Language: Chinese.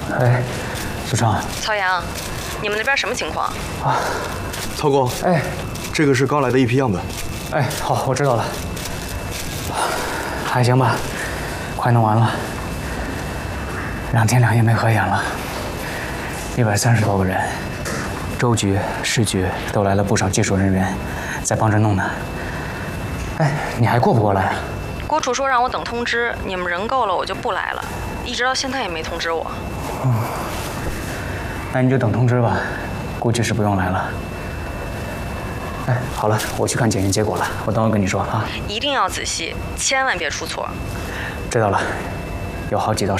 哎，苏畅。 曹阳，你们那边什么情况？ 啊，曹工。 哎， 这个是刚来的一批样本。 哎，好，我知道了。还行吧，快弄完了。2天2夜没合眼了，130多个人，州局、市局都来了不少技术人员，在帮着弄呢。哎，你还过不过来啊？ 郭处说让我等通知，你们人够了我就不来了，一直到现在也没通知我。 那你就等通知吧，估计是不用来了。哎，好了，我去看检验结果了，我等会跟你说啊。 一定要仔细，千万别出错。 知道了，有好几道